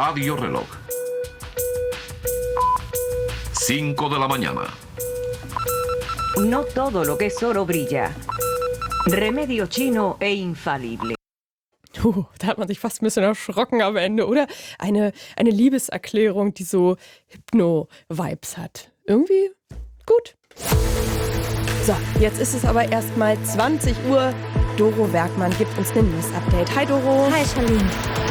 Radio Reloj. 5 de la mañana. No todo lo que es oro brilla. Remedio chino e infalible. Da hat man sich fast ein bisschen erschrocken am Ende, oder? Eine Liebeserklärung, die so Hypno-Vibes hat. Irgendwie gut. So, jetzt ist es aber erstmal 20 Uhr. Doro Werkmann gibt uns ein News-Update. Hi Doro. Hi Charlene.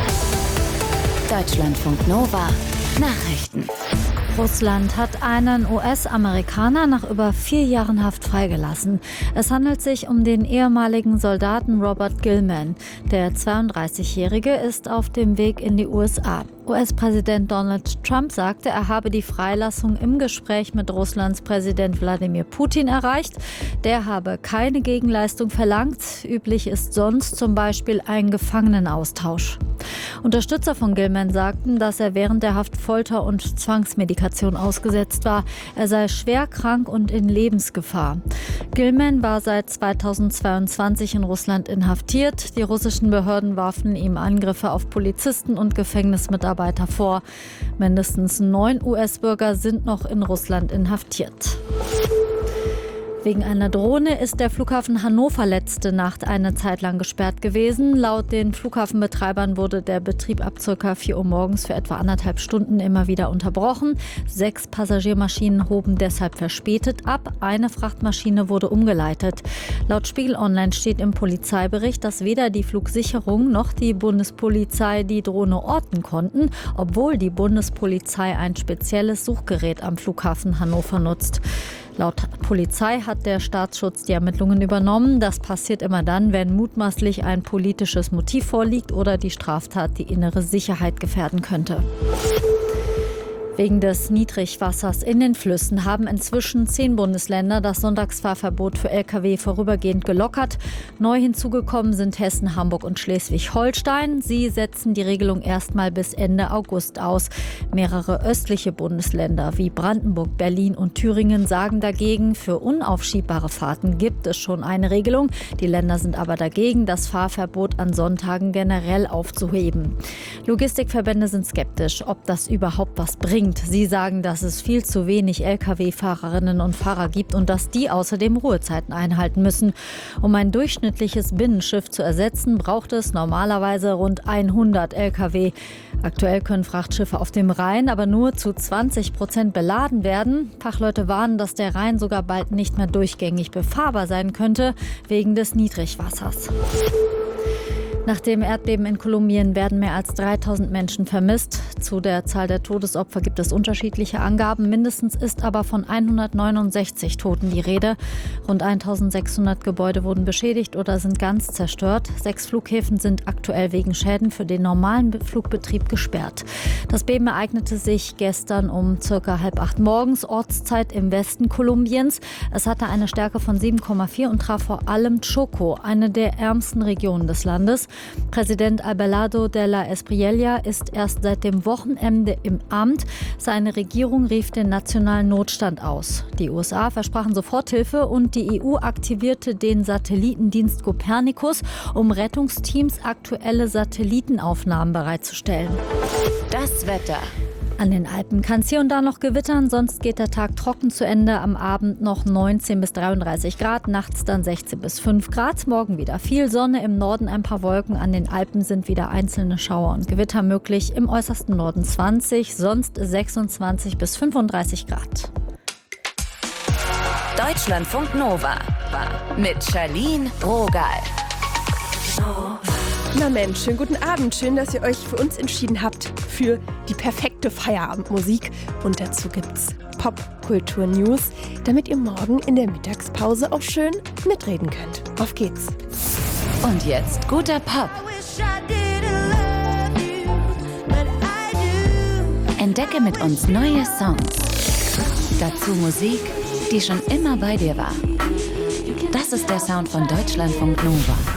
Deutschlandfunk Nova. Nachrichten. Russland hat einen US-Amerikaner nach über 4 Jahren Haft freigelassen. Es handelt sich um den ehemaligen Soldaten Robert Gilman. Der 32-Jährige ist auf dem Weg in die USA. US-Präsident Donald Trump sagte, er habe die Freilassung im Gespräch mit Russlands Präsident Wladimir Putin erreicht. Der habe keine Gegenleistung verlangt. Üblich ist sonst zum Beispiel ein Gefangenenaustausch. Unterstützer von Gilman sagten, dass er während der Haft Folter und Zwangsmedikation ausgesetzt war. Er sei schwer krank und in Lebensgefahr. Gilman war seit 2022 in Russland inhaftiert. Die russischen Behörden warfen ihm Angriffe auf Polizisten und Gefängnismitarbeiter vor. Mindestens 9 US-Bürger sind noch in Russland inhaftiert. Wegen einer Drohne ist der Flughafen Hannover letzte Nacht eine Zeit lang gesperrt gewesen. Laut den Flughafenbetreibern wurde der Betrieb ab ca. 4 Uhr morgens für etwa 1,5 Stunden immer wieder unterbrochen. 6 Passagiermaschinen hoben deshalb verspätet ab. Eine Frachtmaschine wurde umgeleitet. Laut Spiegel Online steht im Polizeibericht, dass weder die Flugsicherung noch die Bundespolizei die Drohne orten konnten, obwohl die Bundespolizei ein spezielles Suchgerät am Flughafen Hannover nutzt. Laut Polizei hat der Staatsschutz die Ermittlungen übernommen. Das passiert immer dann, wenn mutmaßlich ein politisches Motiv vorliegt oder die Straftat die innere Sicherheit gefährden könnte. Wegen des Niedrigwassers in den Flüssen haben inzwischen 10 Bundesländer das Sonntagsfahrverbot für Lkw vorübergehend gelockert. Neu hinzugekommen sind Hessen, Hamburg und Schleswig-Holstein. Sie setzen die Regelung erstmal bis Ende August aus. Mehrere östliche Bundesländer wie Brandenburg, Berlin und Thüringen sagen dagegen, für unaufschiebbare Fahrten gibt es schon eine Regelung. Die Länder sind aber dagegen, das Fahrverbot an Sonntagen generell aufzuheben. Logistikverbände sind skeptisch, ob das überhaupt was bringt. Sie sagen, dass es viel zu wenig Lkw-Fahrerinnen und Fahrer gibt und dass die außerdem Ruhezeiten einhalten müssen. Um ein durchschnittliches Binnenschiff zu ersetzen, braucht es normalerweise rund 100 Lkw. Aktuell können Frachtschiffe auf dem Rhein aber nur zu 20% beladen werden. Fachleute warnen, dass der Rhein sogar bald nicht mehr durchgängig befahrbar sein könnte, wegen des Niedrigwassers. Nach dem Erdbeben in Kolumbien werden mehr als 3000 Menschen vermisst. Zu der Zahl der Todesopfer gibt es unterschiedliche Angaben. Mindestens ist aber von 169 Toten die Rede. Rund 1600 Gebäude wurden beschädigt oder sind ganz zerstört. 6 Flughäfen sind aktuell wegen Schäden für den normalen Flugbetrieb gesperrt. Das Beben ereignete sich gestern um ca. 7:30 morgens, Ortszeit im Westen Kolumbiens. Es hatte eine Stärke von 7,4 und traf vor allem Chocó, eine der ärmsten Regionen des Landes. Präsident Abelardo de la Espriella ist erst seit dem Wochenende im Amt. Seine Regierung rief den nationalen Notstand aus. Die USA versprachen Soforthilfe und die EU aktivierte den Satellitendienst Copernicus, um Rettungsteams aktuelle Satellitenaufnahmen bereitzustellen. Das Wetter. An den Alpen kann es hier und da noch gewittern, sonst geht der Tag trocken zu Ende. Am Abend noch 19 bis 33 Grad, nachts dann 16 bis 5 Grad. Morgen wieder viel Sonne, im Norden ein paar Wolken. An den Alpen sind wieder einzelne Schauer und Gewitter möglich. Im äußersten Norden 20, sonst 26 bis 35 Grad. Deutschlandfunk Nova mit Charlene Rogal. Na Mensch, schönen guten Abend. Schön, dass ihr euch für uns entschieden habt, für die perfekte Feierabendmusik. Und dazu gibt's Popkultur-News, damit ihr morgen in der Mittagspause auch schön mitreden könnt. Auf geht's. Und jetzt guter Pop. Entdecke mit uns neue Songs. Dazu Musik, die schon immer bei dir war. Das ist der Sound von Deutschlandfunk Nova.